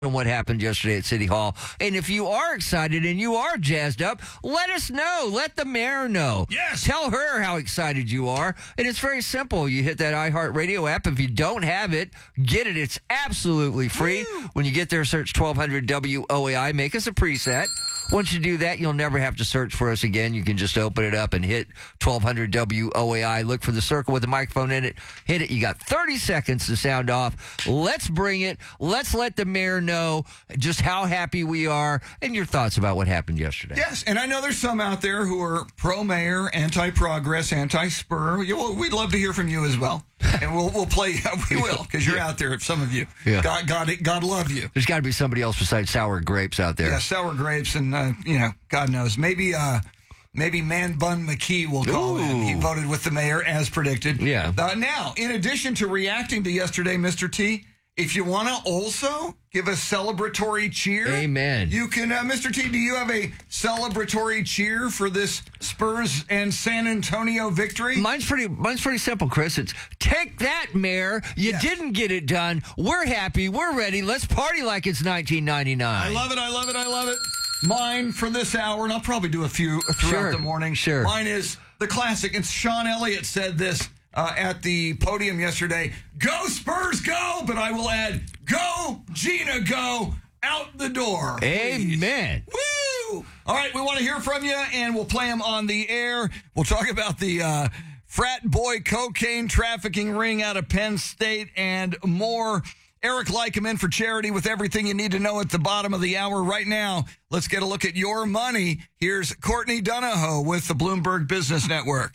on what happened yesterday at City Hall. And if you are excited and you are jazzed up, let us know. Let the mayor know. Yes. Tell her how excited you are. And it's very simple. You hit that iHeartRadio app. If you don't have it, get it. It's absolutely free. Woo! When you get there, search 1200 WOAI. Make us a preset. Once you do that, you'll never have to search for us again. You can just open it up and hit 1200 WOAI. Look for the circle with the microphone in it. Hit it. You got 30 seconds to sound off. Let's bring it. Let's let the mayor know just how happy we are and your thoughts about what happened yesterday. Yes, and I know there's some out there who are pro-mayor, anti-progress, anti-spur. We'd love to hear from you as well. And we'll play. We will, because you're out there, some of you. Yeah. God love you. There's got to be somebody else besides sour grapes out there. Yeah, sour grapes and, God knows. Maybe Man Bun McKee will call in. He voted with the mayor as predicted. Yeah. Now, in addition to reacting to yesterday, Mr. T, if you want to also give a celebratory cheer. Amen. You can, Mr. T, do you have a celebratory cheer for this Spurs and San Antonio victory? Mine's pretty simple, Chris. It's take that, mayor. You didn't get it done. We're happy. We're ready. Let's party like it's 1999. I love it. Mine for this hour, and I'll probably do a few throughout the morning. Sure. Mine is the classic. And Sean Elliott said this at the podium yesterday. Go Spurs, go! But I will add, go Gina, go out the door. Please. Amen. Woo! All right, we want to hear from you, and we'll play them on the air. We'll talk about the frat boy cocaine trafficking ring out of Penn State and more. Eric Lycum in for charity with everything you need to know at the bottom of the hour. Right now, let's get a look at your money. Here's Courtney Donahoe with the Bloomberg Business Network.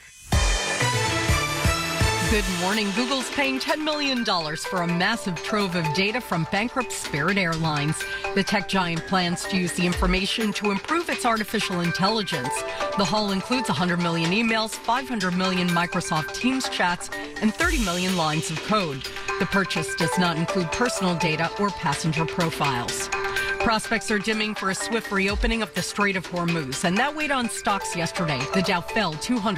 Good morning. Google's paying $10 million for a massive trove of data from bankrupt Spirit Airlines. The tech giant plans to use the information to improve its artificial intelligence. The haul includes 100 million emails, 500 million Microsoft Teams chats, and 30 million lines of code. The purchase does not include personal data or passenger profiles. Prospects are dimming for a swift reopening of the Strait of Hormuz, and that weighed on stocks yesterday. The Dow fell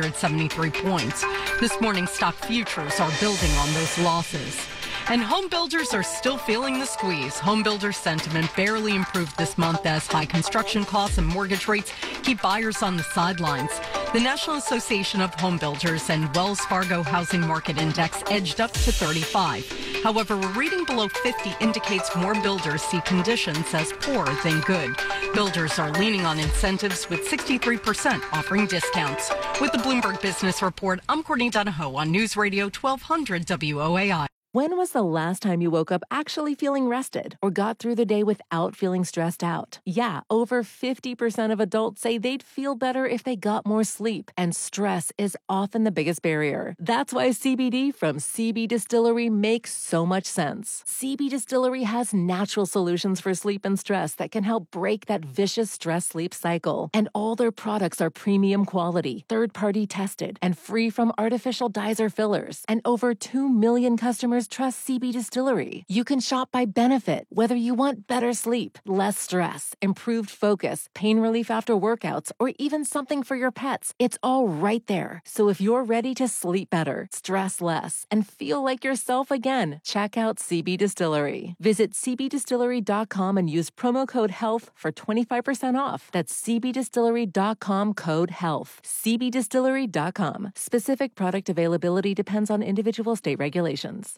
273 points. This morning, stock futures are building on those losses. And home builders are still feeling the squeeze. Home builder sentiment barely improved this month as high construction costs and mortgage rates keep buyers on the sidelines. The National Association of Home Builders and Wells Fargo Housing Market Index edged up to 35. However, a reading below 50 indicates more builders see conditions as poor than good. Builders are leaning on incentives with 63% offering discounts. With the Bloomberg Business Report, I'm Courtney Donahoe on News Radio 1200 WOAI. When was the last time you woke up actually feeling rested or got through the day without feeling stressed out? Yeah, over 50% of adults say they'd feel better if they got more sleep, and stress is often the biggest barrier. That's why CBD from CB Distillery makes so much sense. CB Distillery has natural solutions for sleep and stress that can help break that vicious stress-sleep cycle. And all their products are premium quality, third-party tested, and free from artificial dyes or fillers. And over 2 million customers trust CB Distillery. You can shop by benefit, whether you want better sleep, less stress, improved focus, pain relief after workouts, or even something for your pets. It's all right there. So if you're ready to sleep better, stress less, and feel like yourself again, check out CB Distillery. Visit cbdistillery.com and use promo code HEALTH for 25% off. That's cbdistillery.com, code HEALTH. cbdistillery.com. Specific product availability depends on individual state regulations.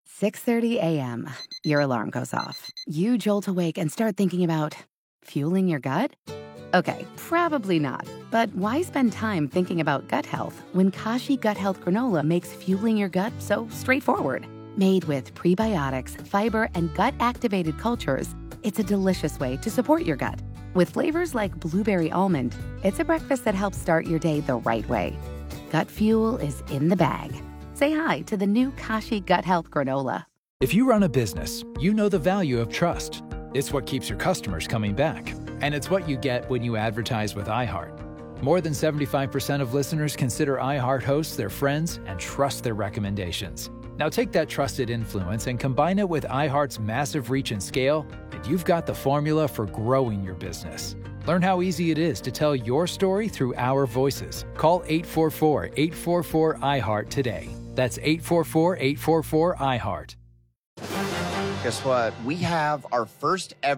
6:30 a.m. Your alarm goes off. You jolt awake and start thinking about fueling your gut? Okay, probably not. But why spend time thinking about gut health when Kashi Gut Health Granola makes fueling your gut so straightforward? Made with prebiotics, fiber, and gut-activated cultures, it's a delicious way to support your gut. With flavors like blueberry almond, it's a breakfast that helps start your day the right way. Gut fuel is in the bag. Say hi to the new Kashi Gut Health Granola. If you run a business, you know the value of trust. It's what keeps your customers coming back. And it's what you get when you advertise with iHeart. More than 75% of listeners consider iHeart hosts their friends and trust their recommendations. Now take that trusted influence and combine it with iHeart's massive reach and scale, and you've got the formula for growing your business. Learn how easy it is to tell your story through our voices. Call 844-844-iHeart today. That's 844-844-iHeart. Guess what? We have our first ever